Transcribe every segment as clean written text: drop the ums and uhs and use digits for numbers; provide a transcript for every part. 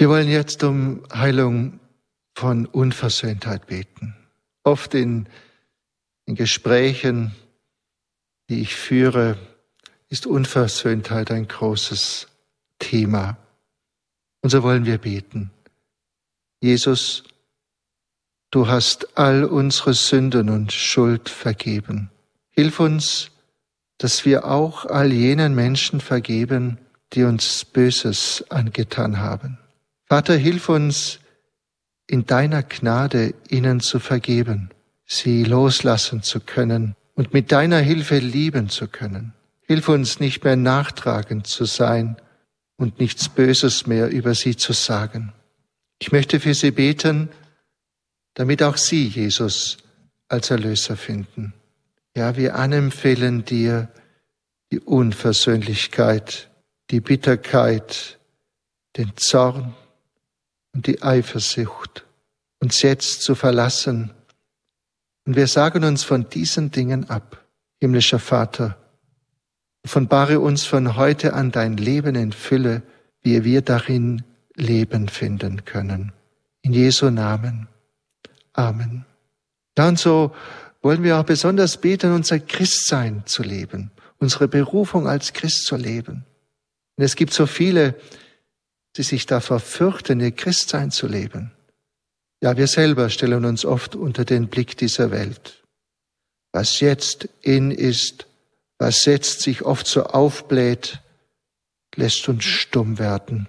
Wir wollen jetzt um Heilung von Unversöhntheit beten. Oft in Gesprächen, die ich führe, ist Unversöhntheit ein großes Thema. Und so wollen wir beten. Jesus, du hast all unsere Sünden und Schuld vergeben. Hilf uns, dass wir auch all jenen Menschen vergeben, die uns Böses angetan haben. Vater, hilf uns, in deiner Gnade ihnen zu vergeben, sie loslassen zu können und mit deiner Hilfe lieben zu können. Hilf uns, nicht mehr nachtragend zu sein und nichts Böses mehr über sie zu sagen. Ich möchte für sie beten, damit auch sie Jesus als Erlöser finden. Ja, wir anempfehlen dir die Unversöhnlichkeit, die Bitterkeit, den Zorn und die Eifersucht, uns jetzt zu verlassen. Und wir sagen uns von diesen Dingen ab. Himmlischer Vater, offenbare uns von heute an dein Leben in Fülle, wie wir darin Leben finden können. In Jesu Namen. Amen. Ja, und so wollen wir auch besonders beten, unser Christsein zu leben, unsere Berufung als Christ zu leben. Und es gibt so viele, die sich davor fürchten, ihr Christsein zu leben. Ja, wir selber stellen uns oft unter den Blick dieser Welt. Was jetzt in ist, was jetzt sich oft so aufbläht, lässt uns stumm werden.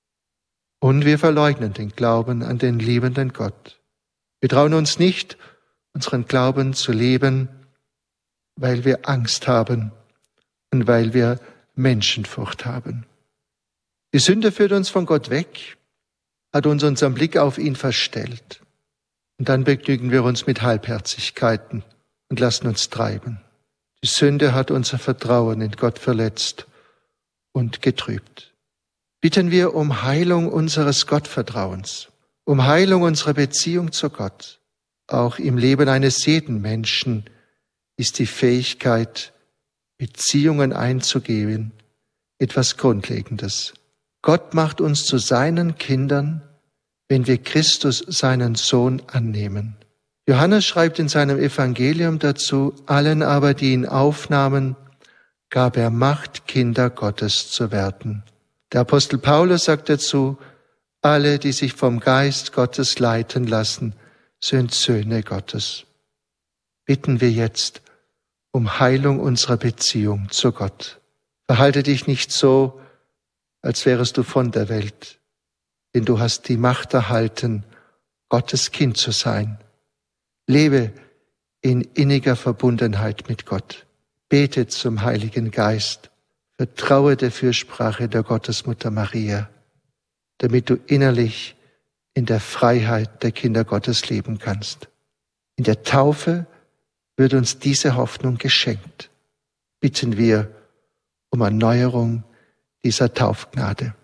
Und wir verleugnen den Glauben an den liebenden Gott. Wir trauen uns nicht, unseren Glauben zu leben, weil wir Angst haben und weil wir Menschenfurcht haben. Die Sünde führt uns von Gott weg, hat uns unseren Blick auf ihn verstellt. Und dann begnügen wir uns mit Halbherzigkeiten und lassen uns treiben. Die Sünde hat unser Vertrauen in Gott verletzt und getrübt. Bitten wir um Heilung unseres Gottvertrauens, um Heilung unserer Beziehung zu Gott. Auch im Leben eines jeden Menschen ist die Fähigkeit, Beziehungen einzugehen, etwas Grundlegendes. Gott macht uns zu seinen Kindern, wenn wir Christus, seinen Sohn, annehmen. Johannes schreibt in seinem Evangelium dazu, allen aber, die ihn aufnahmen, gab er Macht, Kinder Gottes zu werden. Der Apostel Paulus sagt dazu, alle, die sich vom Geist Gottes leiten lassen, sind Söhne Gottes. Bitten wir jetzt um Heilung unserer Beziehung zu Gott. Verhalte dich nicht so, als wärest du von der Welt, denn du hast die Macht erhalten, Gottes Kind zu sein. Lebe in inniger Verbundenheit mit Gott. Bete zum Heiligen Geist. Vertraue der Fürsprache der Gottesmutter Maria, damit du innerlich in der Freiheit der Kinder Gottes leben kannst. In der Taufe wird uns diese Hoffnung geschenkt. Bitten wir um Erneuerung dieser Taufgnade.